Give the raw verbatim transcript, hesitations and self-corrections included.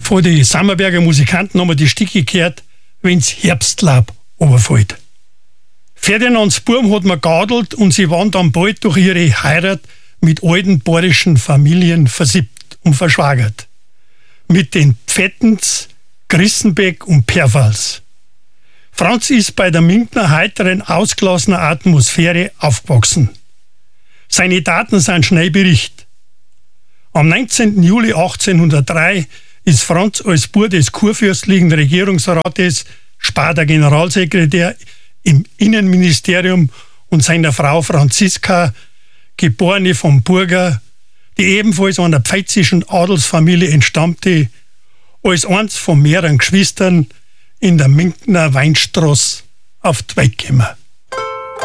Von den Sammerberger Musikanten haben wir die Stücke gehört, wenn's Herbstlaub runterfällt. Ferdinands Buben hat man geadelt und sie waren dann bald durch ihre Heirat mit alten bayerischen Familien versiebt und verschwagert. Mit den Pfettens, Grissenbeck und Perfals. Franz ist bei der Minkner heiteren, ausgelassener Atmosphäre aufgewachsen. Seine Taten sind schnell Bericht. Am neunzehnten Juli achtzehnhundertdrei ist Franz als Bub des kurfürstlichen Regierungsrates Spader Generalsekretär im Innenministerium und seiner Frau Franziska, geborene von Burger, die ebenfalls einer pfälzischen Adelsfamilie entstammte, als eins von mehreren Geschwistern in der Minkner Weinstraße auf die Welt gekommen.